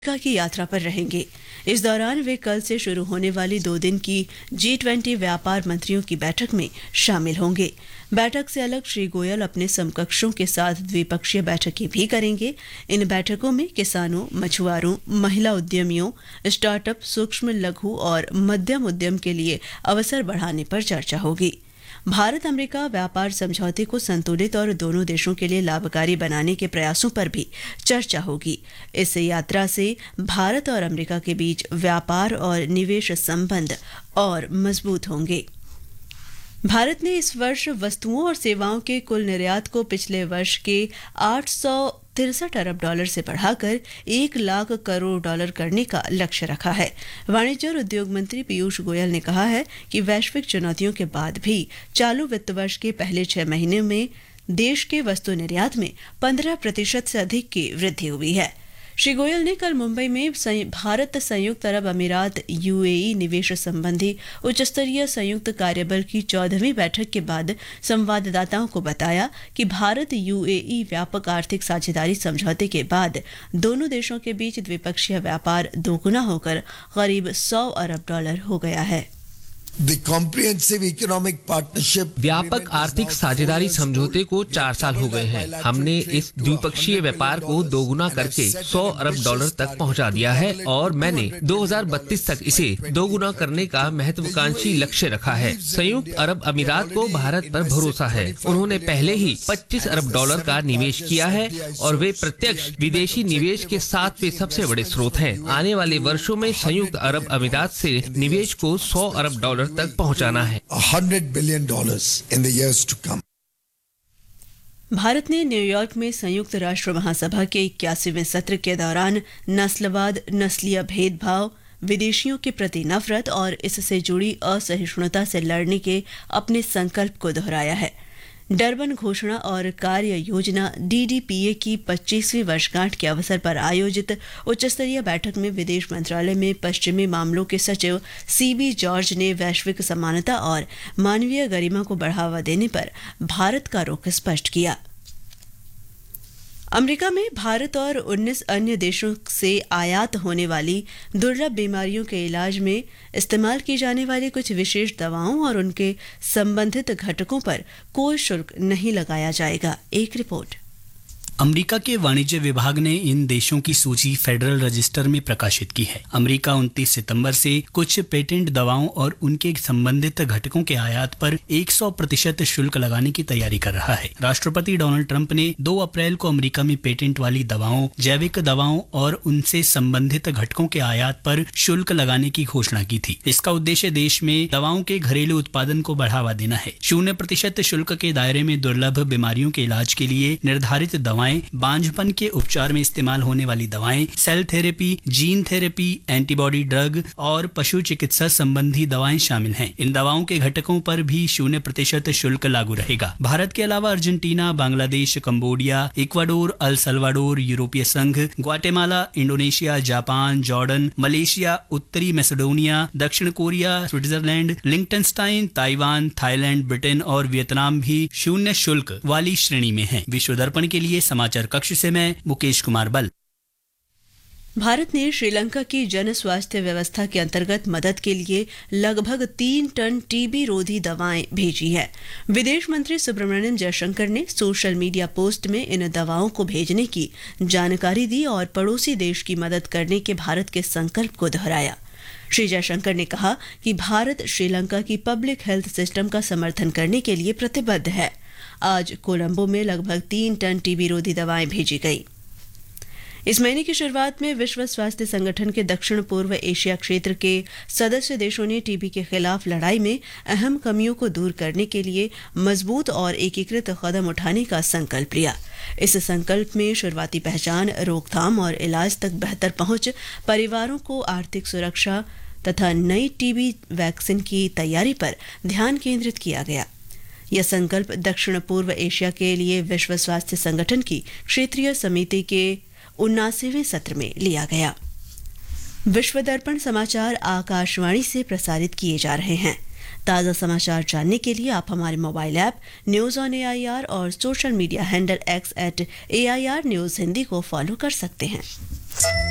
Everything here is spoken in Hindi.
की यात्रा पर रहेंगे। इस दौरान वे कल से शुरू होने वाली 2 दिन की G20 व्यापार मंत्रियों की बैठक में शामिल होंगे। बैठक से अलग श्री गोयल अपने समकक्षों के साथ द्विपक्षीय बैठकें भी करेंगे। इन बैठकों में किसानों, मछुआरों, महिला उद्यमियों, स्टार्टअप, सूक्ष्म, लघु और मध्यम उद्यम के लिए अवसर बढ़ाने पर चर्चा होगी। भारत अमेरिका व्यापार समझौते को संतुलित और दोनों देशों के लिए लाभकारी बनाने के प्रयासों पर भी चर्चा होगी। इस यात्रा से भारत और अमेरिका के बीच व्यापार और निवेश संबंध और मजबूत होंगे। भारत ने इस वर्ष वस्तुओं और सेवाओं के कुल निर्यात को पिछले वर्ष के 863 अरब डॉलर से बढ़ाकर 1 लाख करोड़ डॉलर करने का लक्ष्य रखा है। वाणिज्य और उद्योग मंत्री पीयूष गोयल ने कहा है कि वैश्विक चुनौतियों के बाद भी चालू वित्त वर्ष के पहले 6 महीने में देश के वस्तु निर्यात में 15% से अधिक की वृद्धि हुई है। श्री गोयल ने कल मुंबई में भारत संयुक्त अरब अमीरात UAE निवेश संबंधी उच्चस्तरीय संयुक्त कार्यबल की 14वीं बैठक के बाद संवाददाताओं को बताया कि भारत UAE व्यापक आर्थिक साझेदारी समझौते के बाद दोनों देशों के बीच द्विपक्षीय व्यापार दोगुना होकर करीब 100 अरब डॉलर हो गया है। व्यापक आर्थिक साझेदारी समझौते को 4 साल हो गए हैं। हमने इस द्विपक्षीय व्यापार को दोगुना करके 100 अरब डॉलर तक पहुंचा दिया है और मैंने 2032 तक इसे दोगुना करने का महत्वाकांक्षी लक्ष्य रखा है। संयुक्त अरब अमीरात को भारत पर भरोसा है। उन्होंने पहले ही 25 अरब डॉलर का निवेश किया है और वे प्रत्यक्ष विदेशी निवेश के 7वें सबसे बड़े स्रोत हैं। आने वाले वर्षों में संयुक्त अरब अमीरात से निवेश को 100 अरब डॉलर तक पहुंचाना है। $100 billion in the years to come. Bharat ने न्यूयॉर्क में संयुक्त राष्ट्र महासभा के 81वें सत्र के दौरान नस्लवाद, नस्लीय भेदभाव, विदेशियों के प्रति नफरत और इससे जुड़ी असहिष्णुता से लड़ने के अपने संकल्प को दोहराया है। डरबन घोषणा और कार्य योजना DDPA की 25वीं वर्षगांठ के अवसर पर आयोजित उच्चस्तरीय बैठक में विदेश मंत्रालय में पश्चिमी मामलों के सचिव CB जॉर्ज ने वैश्विक समानता और मानवीय गरिमा को बढ़ावा देने पर भारत का रुख स्पष्ट किया। अमेरिका में भारत और 19 अन्य देशों से आयात होने वाली दुर्लभ बीमारियों के इलाज में इस्तेमाल की जाने वाली कुछ विशेष दवाओं और उनके संबंधित घटकों पर कोई शुल्क नहीं लगाया जाएगा। एक रिपोर्ट। अमेरिका के वाणिज्य विभाग ने इन देशों की सूची फेडरल रजिस्टर में प्रकाशित की है। अमेरिका 29 सितंबर से कुछ पेटेंट दवाओं और उनके संबंधित घटकों के आयात पर 100% शुल्क लगाने की तैयारी कर रहा है। राष्ट्रपति डोनाल्ड ट्रंप ने 2 अप्रैल को अमेरिका में पेटेंट वाली दवाओं, जैविक दवाओं और उनसे संबंधित घटकों के आयात पर शुल्क लगाने की घोषणा की थी। इसका उद्देश्य देश में दवाओं के घरेलू उत्पादन को बढ़ावा देना है। 0% शुल्क के दायरे में दुर्लभ बीमारियों के इलाज के लिए निर्धारित दवाएं, बांझपन के उपचार में इस्तेमाल होने वाली दवाएं, cell therapy, gene therapy, antibody drug और पशु चिकित्सा संबंधी दवाएं शामिल हैं। इन दवाओं के घटकों पर भी 0% शुल्क लागू रहेगा। भारत के अलावा Argentina, Bangladesh, Cambodia, Ecuador, El Salvador, यूरोपीय संघ, Guatemala, Indonesia, Japan, Jordan, Malaysia, उत्तरी मैसेडोनिया, दक्षिण Korea, Switzerland, लिंकटेनस्टाइन, Taiwan, Thailand, Britain और वियतनाम भी 0 शुल्क वाली श्रेणी में हैं। विश्व दर्पण के लिए समाचार कक्ष से मैं मुकेश कुमार बल। भारत ने श्रीलंका की जन स्वास्थ्य व्यवस्था के अंतर्गत मदद के लिए लगभग 3 टन टीबी रोधी दवाएं भेजी है। विदेश मंत्री सुब्रमण्यम जयशंकर ने सोशल मीडिया पोस्ट में इन दवाओं को भेजने की जानकारी दी और पड़ोसी देश की मदद करने के भारत के संकल्प को दोहराया। श्री जयशंकर ने कहा कि भारत श्रीलंका की पब्लिक हेल्थ सिस्टम का समर्थन करने के लिए प्रतिबद्ध है। आज कोलंबो में लगभग 3 टन टीबी रोधी दवाएं भेजी गई। इस महीने की शुरुआत में विश्व स्वास्थ्य संगठन के दक्षिण पूर्व एशिया क्षेत्र के सदस्य देशों ने टीबी के खिलाफ लड़ाई में अहम कमियों को दूर करने के लिए मजबूत और एकीकृत कदम उठाने का संकल्प लिया। इस संकल्प में शुरुआती पहचान, रोकथाम और इलाज तक बेहतर पहुंच, परिवारों को आर्थिक सुरक्षा तथा नई टीबी वैक्सीन की तैयारी पर ध्यान केंद्रित किया गया। यह संकल्प दक्षिण पूर्व एशिया के लिए विश्व स्वास्थ्य संगठन की क्षेत्रीय समिति के 79वें सत्र में लिया गया। विश्व दर्पण समाचार आकाशवाणी से प्रसारित किए जा रहे हैं। ताज़ा समाचार जानने के लिए आप हमारे mobile app news on AIR और social media handle X @AIR news Hindi को फॉलो कर सकते हैं।